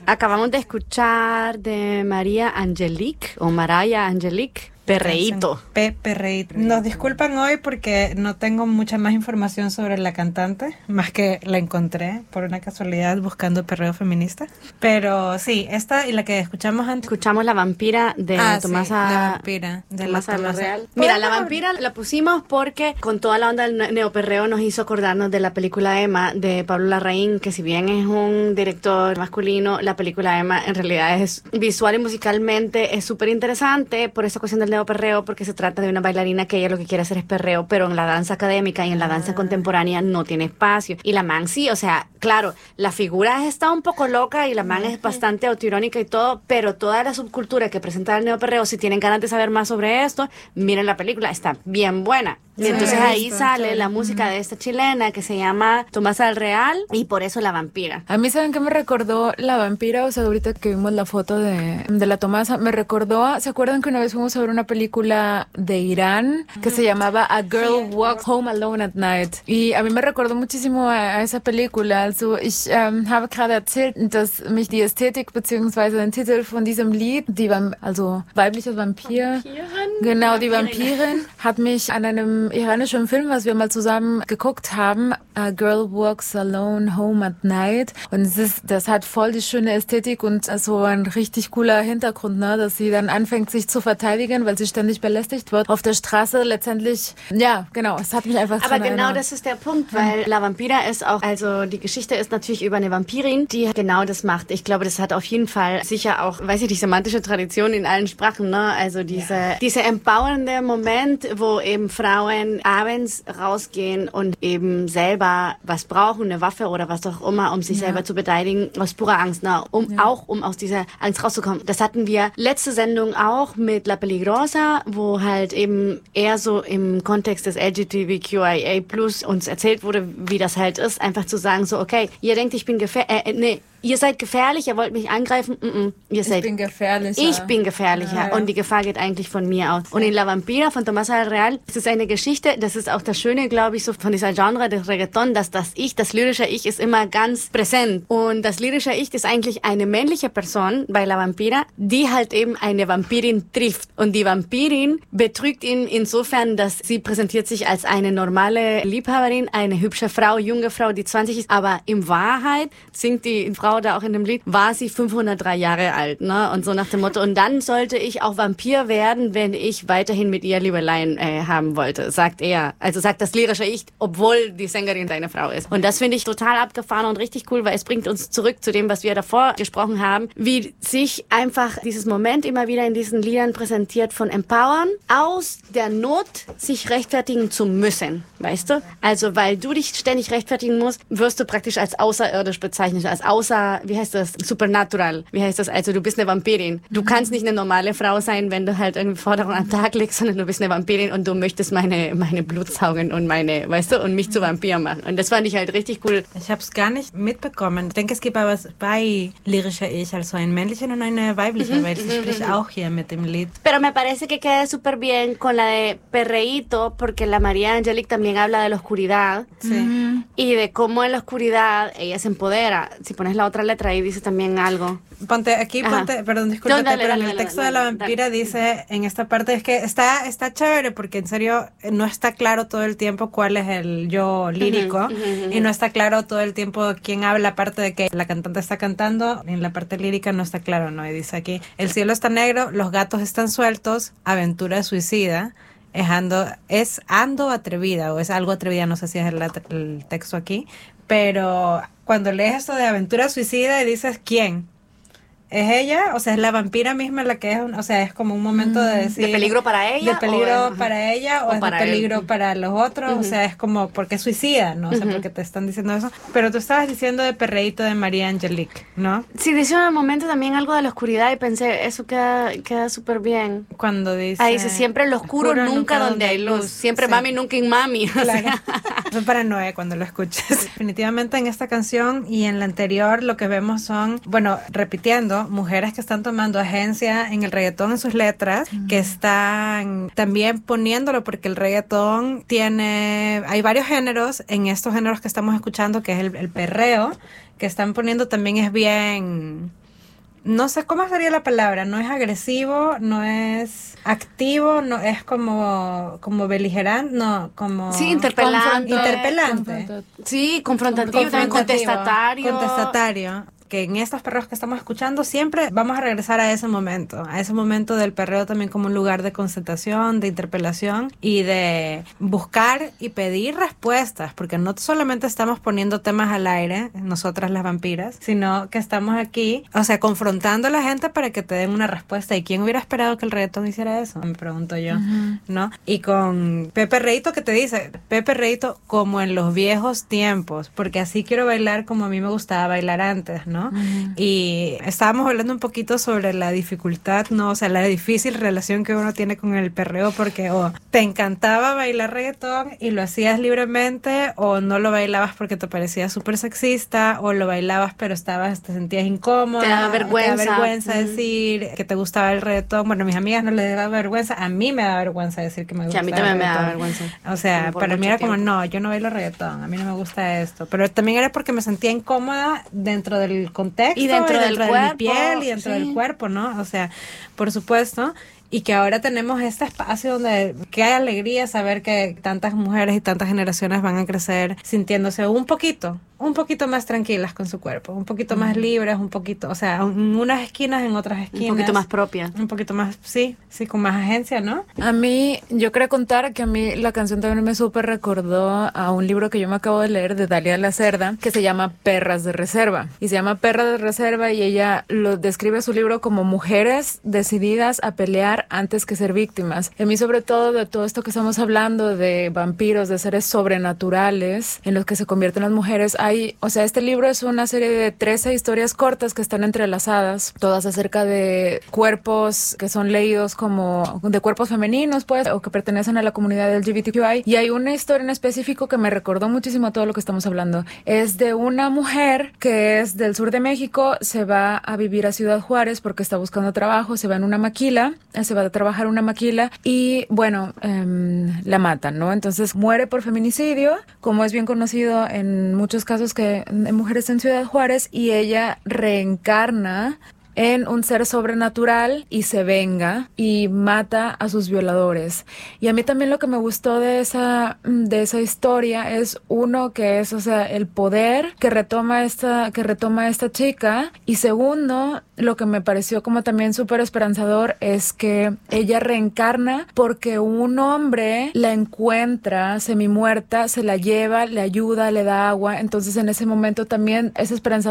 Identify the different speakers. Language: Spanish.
Speaker 1: Acabamos de escuchar de María Angelique o Mariah Angelique, Perreíto.
Speaker 2: Perreíto. Nos disculpan hoy porque no tengo mucha más información sobre la cantante, más que la encontré por una casualidad buscando perreo feminista. Pero sí, esta y la que escuchamos antes.
Speaker 1: Escuchamos La Vampira de Tomasa.
Speaker 2: Sí, La Vampira. De
Speaker 1: Tomasa
Speaker 2: la
Speaker 1: Real. Mira, La Vampira la pusimos porque con toda la onda del neoperreo nos hizo acordarnos de la película Emma de Pablo Larraín, que si bien es un director masculino, la película Emma en realidad es visual y musicalmente es súper interesante por esa cuestión del neoperreo, porque se trata de una bailarina que ella lo que quiere hacer es perreo, pero en la danza académica y en la danza contemporánea no tiene espacio. Y la man sí, o sea, claro, la figura está un poco loca y la man es bastante autoirónica y todo, pero toda la subcultura que presenta el neoperreo, si tienen ganas de saber más sobre esto, miren la película, está bien buena. Y entonces ahí sale la música de esta chilena que se llama Tomasa Real y por eso La Vampira.
Speaker 3: A mí, ¿saben qué me recordó La Vampira? O sea, ahorita que vimos la foto de la Tomasa, me recordó, ¿se acuerdan que una vez fuimos a ver una película de Irán que se llamaba A Girl Walks Home Alone at Night? Y a mí me recordó muchísimo a esa película. Also, ich habe gerade erzählt, dass mich die Ästhetik bzw. den Titel von diesem Lied, also weibliches Vampir, genau, die Vampirin, hat mich an einem iranischen Film, was wir mal zusammen geguckt haben, A Girl Walks Alone Home at Night. Und das hat voll die schöne Ästhetik und so ein richtig cooler Hintergrund, ne, dass sie dann anfängt, sich zu verteidigen, weil sie ständig belästigt wird auf der Straße. Letztendlich, ja, genau, es hat mich einfach
Speaker 1: Aber genau das ist der Punkt, weil La Vampira ist auch, also die Geschichte ist natürlich über eine Vampirin, die genau das macht. Ich glaube, das hat auf jeden Fall sicher auch, weiß ich, die semantische Tradition in allen Sprachen, ne, also diese empowernde Moment, wo eben Frauen abends rausgehen und eben selber was brauchen, eine Waffe oder was auch immer, um sich selber zu beteiligen, aus purer Angst, ne? Auch um aus dieser Angst rauszukommen. Das hatten wir letzte Sendung auch mit La Peligrosa, wo halt eben eher so im Kontext des LGBTQIA+ uns erzählt wurde, wie das halt ist, einfach zu sagen so, okay, ihr denkt, ich bin ihr seid gefährlich, ihr wollt mich angreifen.
Speaker 3: Ich bin gefährlicher.
Speaker 1: Ich bin gefährlicher. Und die Gefahr geht eigentlich von mir aus. Und in La Vampira von Tomasa Real, das ist eine Geschichte, das ist auch das Schöne, glaube ich, so von dieser Genre des Reggaeton, dass das lyrische Ich ist immer ganz präsent. Und das lyrische Ich ist eigentlich eine männliche Person bei La Vampira, die halt eben eine Vampirin trifft. Und die Vampirin betrügt ihn insofern, dass sie präsentiert sich als eine normale Liebhaberin, eine hübsche Frau, junge Frau, die 20 ist. Aber in Wahrheit singt die Frau da auch in dem Lied, war sie 503 Jahre alt, ne? Und so nach dem Motto, und dann sollte ich auch Vampir werden, wenn ich weiterhin mit ihr Liebeleien haben wollte, sagt er. Also sagt das lyrische Ich, obwohl die Sängerin seine Frau ist. Und das finde ich total abgefahren und richtig cool, weil es bringt uns zurück zu dem, was wir davor gesprochen haben, wie sich einfach dieses Moment immer wieder in diesen Liedern präsentiert von Empowern, aus der Not sich rechtfertigen zu müssen, weißt du? Also, weil du dich ständig rechtfertigen musst, wirst du praktisch als außerirdisch bezeichnet, als wie heißt das? Supernatural. Wie heißt das? Also du bist eine Vampirin. Du kannst nicht eine normale Frau sein, wenn du halt irgendwie Forderungen am Tag legst, sondern du bist eine Vampirin und du möchtest meine Blut saugen und weißt du, und mich zu Vampir machen. Und das fand ich halt richtig cool.
Speaker 2: Ich habe es gar nicht mitbekommen. Ich denke, es gibt aber bei lyrischer Ich, also ein männlichen und eine weibliche, weil sie spricht auch hier mit dem Lied.
Speaker 1: Pero me parece que queda súper bien con la de Perreíto, porque la María Angelique también habla de la oscuridad.
Speaker 2: Sí.
Speaker 1: Y de cómo en la oscuridad ella se empodera. Si pones la otra letra ahí dice también algo.
Speaker 2: Ponte, perdón, discúlpate, pero en el texto de La Vampira dice, en esta parte, es que está chévere porque en serio no está claro todo el tiempo cuál es el yo lírico y no está claro todo el tiempo quién habla, aparte de que la cantante está cantando, en la parte lírica no está claro, ¿no? Y dice aquí, el cielo está negro, los gatos están sueltos, aventura suicida, es ando atrevida o es algo atrevida, no sé si es el texto aquí, pero cuando lees esto de aventura suicida y dices ¿quién? ¿Es ella? O sea, ¿es la vampira misma la que es? O sea, es como un momento de decir...
Speaker 1: ¿De peligro para ella?
Speaker 2: ¿De peligro para ella o es
Speaker 1: para
Speaker 2: de peligro
Speaker 1: él?
Speaker 2: Para los otros? O sea, es como, ¿por qué suicida? ¿No? O sea, porque te están diciendo eso. Pero tú estabas diciendo de Perreíto de María Angelique, ¿no?
Speaker 1: Sí, dice en el momento también algo de la oscuridad y pensé, eso queda súper bien.
Speaker 2: Cuando dice...
Speaker 1: Ahí dice, siempre en lo oscuro, nunca donde hay luz. Siempre sí. Mami, nunca en mami.
Speaker 2: Claro. Eso para Noé cuando lo escuches. Definitivamente en esta canción y en la anterior lo que vemos son, bueno, repitiendo, mujeres que están tomando agencia en el reggaetón en sus letras, que están también poniéndolo porque el reggaetón hay varios géneros, en estos géneros que estamos escuchando, que es el perreo, que están poniendo también es bien no sé cómo sería la palabra, no es agresivo, no es activo, no es como beligerante, no, como...
Speaker 1: Sí, interpelante. Sí, confrontativo, también
Speaker 2: contestatario. Que en estos perreos que estamos escuchando siempre vamos a regresar a ese momento del perreo también como un lugar de concentración, de interpelación y de buscar y pedir respuestas, porque no solamente estamos poniendo temas al aire, nosotras las vampiras, sino que estamos aquí, o sea, confrontando a la gente para que te den una respuesta. ¿Y quién hubiera esperado que el reggaetón hiciera eso? Me pregunto yo, ¿no? Y con Pepe Reito, que te dice, Pepe Reito como en los viejos tiempos, porque así quiero bailar como a mí me gustaba bailar antes, ¿no? Y estábamos hablando un poquito sobre la dificultad, ¿no? O sea, la difícil relación que uno tiene con el perreo, porque o te encantaba bailar reggaetón y lo hacías libremente, o no lo bailabas porque te parecía súper sexista, o lo bailabas pero te sentías incómoda,
Speaker 1: te daba
Speaker 2: vergüenza decir que te gustaba el reggaetón. Bueno, a mis amigas no les daba vergüenza, a mí me daba vergüenza decir que me gustaba.
Speaker 1: Que a mí también me daba vergüenza.
Speaker 2: O sea, para mí era como, no, yo no bailo reggaetón, a mí no me gusta esto, pero también era porque me sentía incómoda dentro del contexto
Speaker 1: y dentro del cuerpo,
Speaker 2: de mi piel y dentro del cuerpo, ¿no? O sea, por supuesto. Y que ahora tenemos este espacio donde qué alegría saber que tantas mujeres y tantas generaciones van a crecer sintiéndose un poquito más tranquilas con su cuerpo, un poquito más libres, un poquito, o sea, en unas esquinas, en otras esquinas.
Speaker 1: Un poquito más propias.
Speaker 2: Un poquito más, sí, con más agencia, ¿no?
Speaker 3: A mí, yo quería contar que a mí la canción también me súper recordó a un libro que yo me acabo de leer de Dalia Lacerda, que se llama Perras de Reserva. Y se llama Perras de Reserva y ella lo describe su libro como mujeres decididas a pelear antes que ser víctimas. A mí, sobre todo, de todo esto que estamos hablando de vampiros, de seres sobrenaturales en los que se convierten las mujeres, o sea, este libro es una serie de 13 historias cortas que están entrelazadas, todas acerca de cuerpos que son leídos como de cuerpos femeninos, pues, o que pertenecen a la comunidad LGBTQI. Y hay una historia en específico que me recordó muchísimo a todo lo que estamos hablando. Es de una mujer que es del sur de México, se va a vivir a Ciudad Juárez porque está buscando trabajo, se va en una maquila, se va a trabajar en una maquila y, bueno, la matan, ¿no? Entonces muere por feminicidio, como es bien conocido en muchos casos que mujeres en Ciudad Juárez, y ella reencarna en un ser sobrenatural y se venga y mata a sus violadores. Y a mí también lo que me gustó de esa historia es, uno, que es, o sea, el poder que retoma esta chica, y segundo, lo que me pareció como también súper esperanzador es que ella reencarna porque un hombre la encuentra semimuerta, se la lleva, le ayuda, le da agua. Entonces en ese momento también es esperanzador